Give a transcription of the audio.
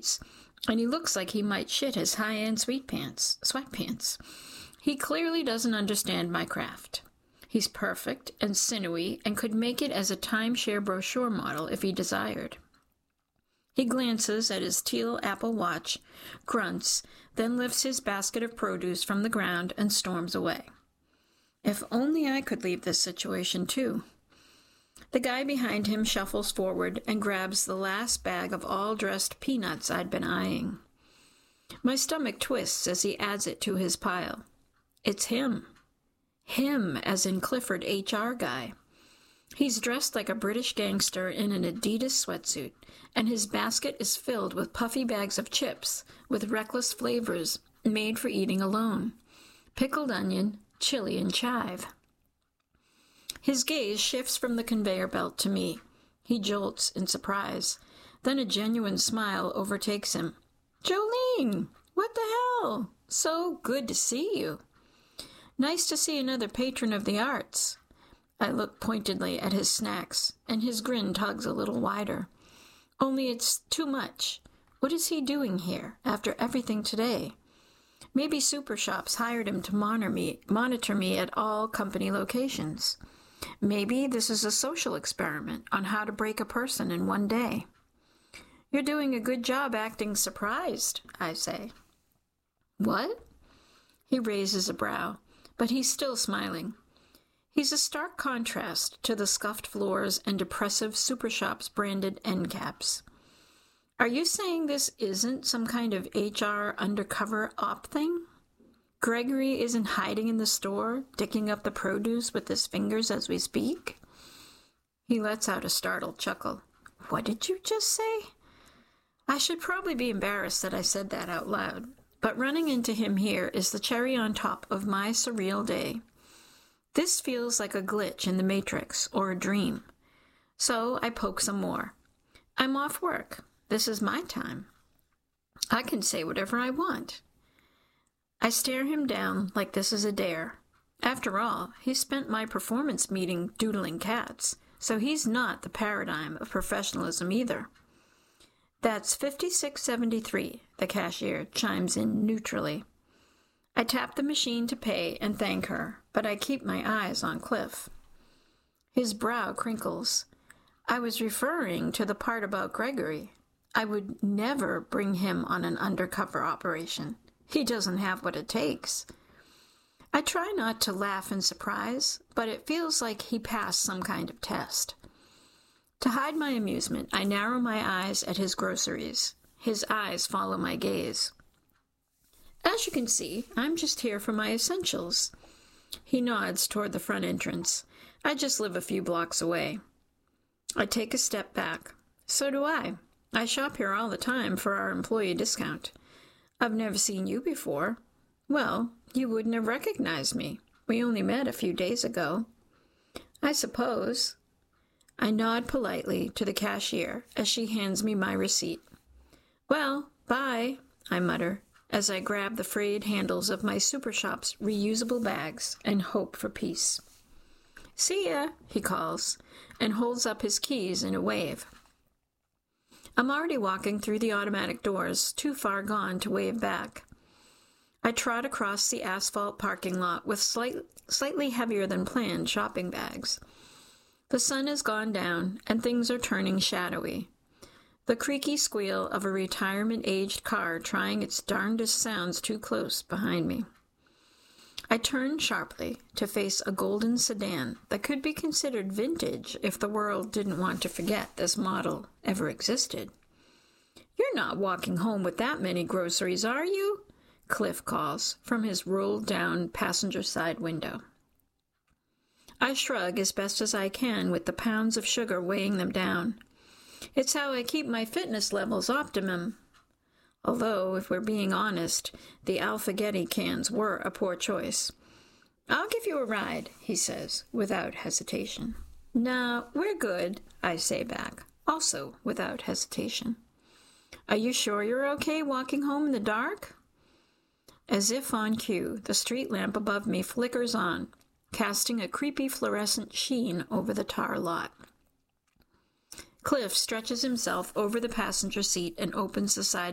sheets, and he looks like he might shit his high-end sweatpants. He clearly doesn't understand my craft. He's perfect and sinewy and could make it as a timeshare brochure model if he desired. He glances at his teal Apple Watch, grunts, then lifts his basket of produce from the ground and storms away. If only I could leave this situation too. The guy behind him shuffles forward and grabs the last bag of all-dressed peanuts I'd been eyeing. My stomach twists as he adds it to his pile. It's him. Him, as in Clifford HR guy. He's dressed like a British gangster in an Adidas sweatsuit, and his basket is filled with puffy bags of chips with reckless flavors made for eating alone. Pickled onion, chili, and chive. His gaze shifts from the conveyor belt to me. He jolts in surprise. Then a genuine smile overtakes him. "Jolene! What the hell? So good to see you." "Nice to see another patron of the arts." I look pointedly at his snacks, and his grin tugs a little wider. Only it's too much. What is he doing here, after everything today? Maybe Super Shops hired him to monitor me at all company locations. Maybe this is a social experiment on how to break a person in one day. "You're doing a good job acting surprised," I say. "What?" He raises a brow, but he's still smiling. He's a stark contrast to the scuffed floors and depressive Super Shops branded end caps. "Are you saying this isn't some kind of HR undercover op thing? Gregory isn't hiding in the store, dicking up the produce with his fingers as we speak?" He lets out a startled chuckle. "What did you just say?" I should probably be embarrassed that I said that out loud, but running into him here is the cherry on top of my surreal day. This feels like a glitch in the Matrix or a dream. So I poke some more. I'm off work. This is my time. I can say whatever I want. I stare him down like this is a dare. After all, he spent my performance meeting doodling cats, so he's not the paradigm of professionalism either. "That's $56.73, the cashier chimes in neutrally. I tap the machine to pay and thank her, but I keep my eyes on Cliff. His brow crinkles. I was referring to the part about Gregory. I would never bring him on an undercover operation. He doesn't have what it takes. I try not to laugh in surprise, but it feels like he passed some kind of test. To hide my amusement, I narrow my eyes at his groceries. His eyes follow my gaze. "As you can see, I'm just here for my essentials." He nods toward the front entrance. "I just live a few blocks away." I take a step back. "So do I. I shop here all the time for our employee discount. I've never seen you before." "Well, you wouldn't have recognized me. We only met a few days ago." "I suppose." I nod politely to the cashier as she hands me my receipt. "Well, bye," I mutter, as I grab the frayed handles of my Super Shop's reusable bags and hope for peace. "See ya," he calls, and holds up his keys in a wave. I'm already walking through the automatic doors, too far gone to wave back. I trot across the asphalt parking lot with slightly heavier than planned shopping bags. The sun has gone down, and things are turning shadowy. The creaky squeal of a retirement-aged car trying its darndest sounds too close behind me. I turn sharply to face a golden sedan that could be considered vintage if the world didn't want to forget this model ever existed. "You're not walking home with that many groceries, are you?" Cliff calls from his rolled-down passenger side window. I shrug as best as I can with the pounds of sugar weighing them down. It's how I keep my fitness levels optimum. Although, if we're being honest, the Alphagetti cans were a poor choice. "I'll give you a ride," he says, without hesitation. "Nah, we're good," I say back, also without hesitation. "Are you sure you're okay walking home in the dark?" As if on cue, the street lamp above me flickers on, casting a creepy fluorescent sheen over the tar lot. Cliff stretches himself over the passenger seat and opens the side